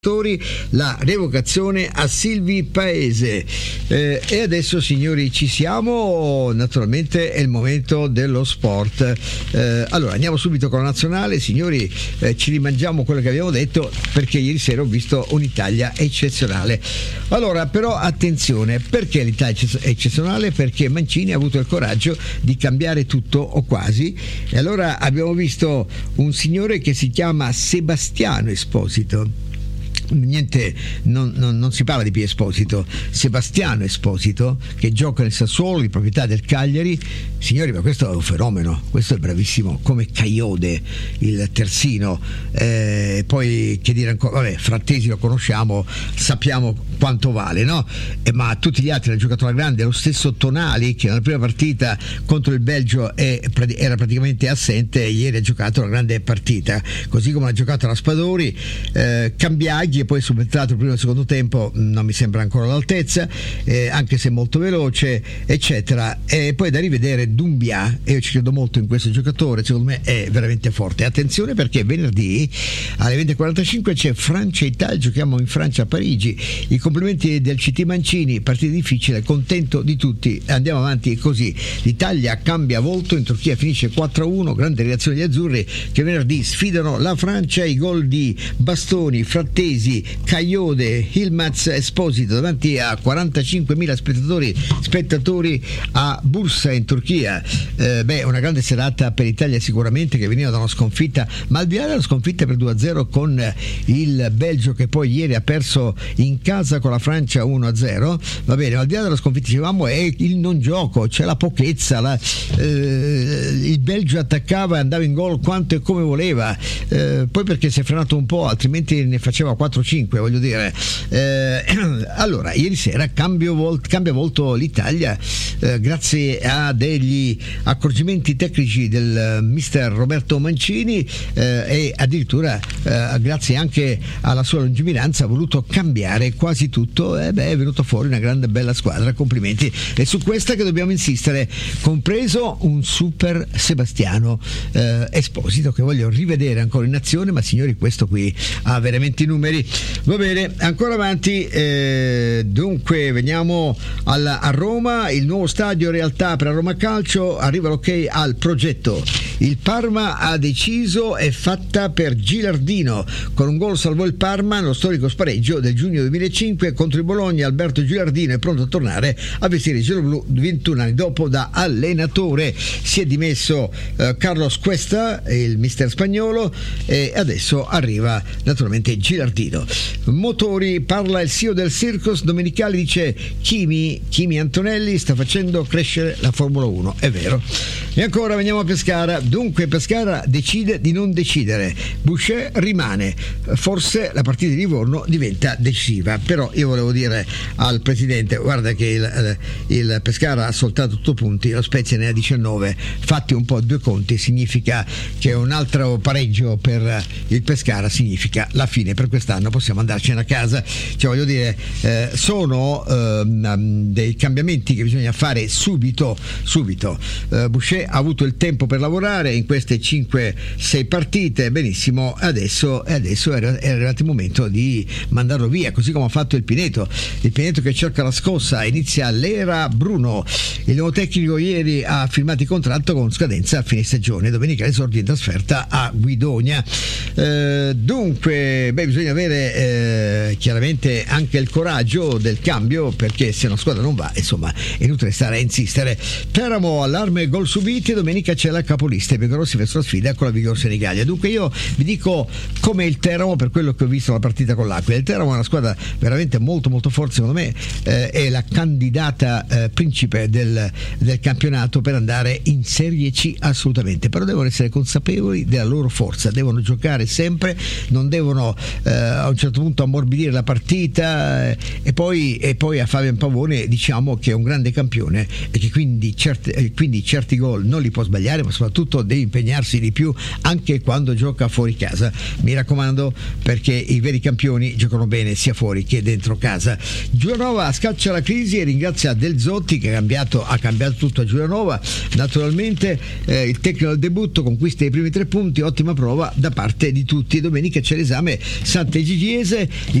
La revocazione a Silvi Paese. E adesso, signori, ci siamo. Naturalmente è il momento dello sport. Allora andiamo subito con la nazionale, signori. Ci rimangiamo quello che abbiamo detto, perché ieri sera ho visto un'Italia eccezionale. Allora, però attenzione, perché l'Italia è eccezionale? Perché Mancini ha avuto il coraggio di cambiare tutto o quasi, e allora abbiamo visto un signore che si chiama Sebastiano Esposito. Niente, non si parla di Pio Esposito, Sebastiano Esposito, che gioca nel Sassuolo di proprietà del Cagliari. Signori, ma questo è un fenomeno, questo è bravissimo, come Caiode, il terzino. Poi che dire ancora, vabbè, Frattesi lo conosciamo, sappiamo quanto vale, no? Ma tutti gli altri hanno giocato alla grande. Lo stesso Tonali, che nella prima partita contro il Belgio era praticamente assente, ieri ha giocato una grande partita, così come ha giocato la Spadori. Cambiaghi e poi è subentrato il primo e il secondo tempo, non mi sembra ancora all'altezza, anche se molto veloce, eccetera. E poi da rivedere Doumbia, e io ci credo molto in questo giocatore, secondo me è veramente forte. Attenzione, perché venerdì alle 20:45 c'è Francia-Italia, giochiamo in Francia a Parigi. I complimenti del CT Mancini, partita difficile, contento di tutti, andiamo avanti così. L'Italia cambia volto, in Turchia finisce 4-1, grande reazione degli azzurri che venerdì sfidano la Francia. I gol di Bastoni, Frattesi, Caiode, Yilmaz, Esposito davanti a 45.000 spettatori a Bursa in Turchia. Una grande serata per l'Italia sicuramente, che veniva da una sconfitta, ma al di là della sconfitta per 2-0 con il Belgio, che poi ieri ha perso in casa con la Francia 1-0, va bene, ma al di là della sconfitta, dicevamo, è il non gioco, c'è la pochezza, il Belgio attaccava e andava in gol quanto e come voleva, poi perché si è frenato un po', altrimenti ne faceva 4-5, voglio dire. Allora ieri sera cambia volto l'Italia, grazie a degli accorgimenti tecnici del mister Roberto Mancini, e addirittura grazie anche alla sua lungimiranza ha voluto cambiare quasi tutto. È venuto fuori una grande bella squadra, complimenti, e su questa che dobbiamo insistere, compreso un super Sebastiano Esposito, che voglio rivedere ancora in azione. Ma signori, questo qui ha veramente i numeri. Va bene, ancora avanti. Dunque veniamo a Roma, il nuovo stadio realtà per la Roma Calcio, arriva l'ok al progetto. Il Parma ha deciso, è fatta per Gilardino, con un gol salvò il Parma nello storico spareggio del giugno 2005 contro il Bologna. Alberto Gilardino è pronto a tornare a vestire il gialloblu 21 anni dopo da allenatore. Si è dimesso Carlos Cuesta, il mister spagnolo, e adesso arriva naturalmente Gilardino. Motori, parla il CEO del Circus domenicale, dice Kimi Antonelli sta facendo crescere la Formula 1, è vero. E ancora veniamo a Pescara. Dunque Pescara decide di non decidere, Boucher rimane, forse la partita di Livorno diventa decisiva. Però io volevo dire al presidente, guarda che il Pescara ha soltanto 8 punti, lo Spezia ne ha 19, fatti un po' due conti, significa che un altro pareggio per il Pescara significa la fine per quest'anno, possiamo andarcene a casa. Cioè, voglio dire, sono dei cambiamenti che bisogna fare subito. Boucher ha avuto il tempo per lavorare in queste 5-6 partite, benissimo. Adesso è arrivato il momento di mandarlo via, così come ha fatto il Pineto che cerca la scossa. Inizia l'era Bruno, il nuovo tecnico ieri ha firmato il contratto con scadenza a fine stagione, domenica esordio in trasferta a Guidonia. Dunque bisogna avere chiaramente anche il coraggio del cambio, perché se una squadra non va, insomma, è inutile stare a insistere. Teramo, allarme gol subiti, domenica c'è la capolista, i biancorossi verso la sfida con la Vigor Senigallia. Dunque io vi dico come il Teramo, per quello che ho visto la partita con l'Aquila. Il Teramo è una squadra veramente molto molto forte, secondo me è la candidata principe del campionato per andare in Serie C assolutamente, però devono essere consapevoli della loro forza, devono giocare sempre, non devono a un certo punto ammorbidire la partita, e poi a Fabian Pavone diciamo che è un grande campione e che quindi certi gol non li può sbagliare, ma soprattutto deve impegnarsi di più anche quando gioca fuori casa, mi raccomando, perché i veri campioni giocano bene sia fuori che dentro casa. Giulianova scaccia la crisi e ringrazia Del Zotti, che ha cambiato tutto a Giulianova. Naturalmente il tecnico del debutto conquista i primi 3 punti, ottima prova da parte di tutti. Domenica c'è l'esame Sant'Egidio Gigiese.